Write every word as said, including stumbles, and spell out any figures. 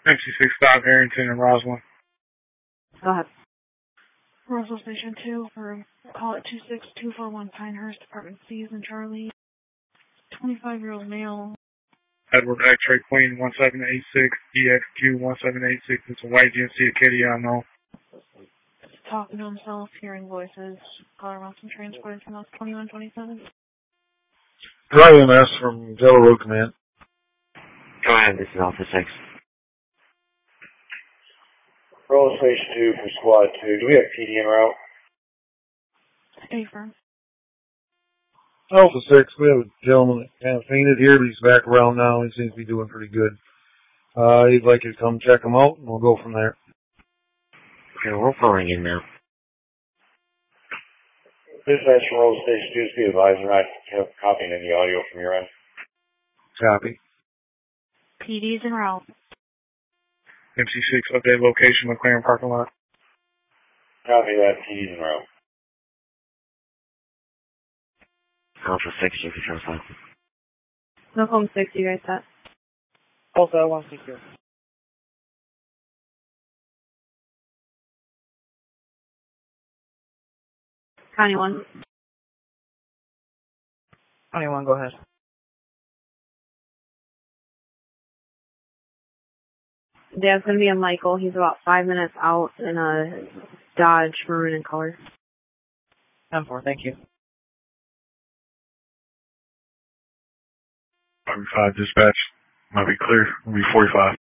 M C six five, Harrington and Roslyn. Go ahead. Roswell Station two for call at two six two four one Pinehurst, Apartment C's in Charlie. twenty-five-year-old male. Edward X-Ray Queen one seven eight six, E X Q one seven eight six. It's a white G M C Acadia unknown. Talking to himself, hearing voices. Caller wants him transported from House twenty-one twenty-seven. Dry M S from Delaware Road Command. Go ahead, this is Alpha six. Roll Station two for Squad two. Do we have P D en route? Stay firm. Alpha six, we have a gentleman that kind of fainted here, but he's back around now. He seems to be doing pretty good. Uh, he'd like you to come check him out, and we'll go from there. Okay, we're falling in now. Dispatch from Roll Station two, be advised, we're not copying any audio from your end. Copy. P D's en route. M C six, update location, McLaren parking lot. Copy that, P D's en route. Alpha six, you control five. Snoqualmie six, you guys set. Also, I want to secure. County one. County one, go ahead. Dad's going to be a Michael. He's about five minutes out in a Dodge maroon in color. ten four, thank you. forty-five dispatch. Might be clear. It'll be forty-five.